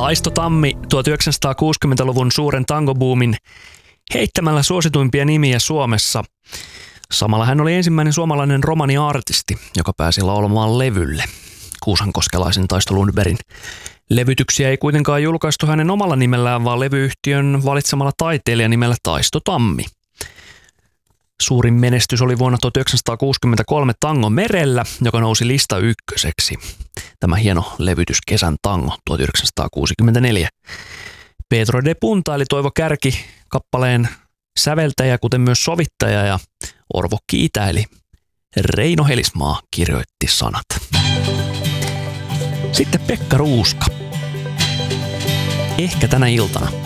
Taisto Tammi 1960-luvun suuren tangobuumin heittämällä suosituimpia nimiä Suomessa. Samalla hän oli ensimmäinen suomalainen romaniartisti, joka pääsi laulamaan levylle. Kuusankoskelaisen Taisto Lundbergin levytyksiä ei kuitenkaan julkaistu hänen omalla nimellään, vaan levyyhtiön valitsemalla taiteilijan nimellä Taisto Tammi. Suurin menestys oli vuonna 1963 Tango merellä, joka nousi lista ykköseksi. Tämä hieno levytys Kesän tango 1964. Pedro de Punta eli Toivo Kärki kappaleen säveltäjä, kuten myös sovittaja, ja Orvo Kiitä eli Reino Helismaa kirjoitti sanat. Sitten Pekka Ruuska. Ehkä tänä iltana.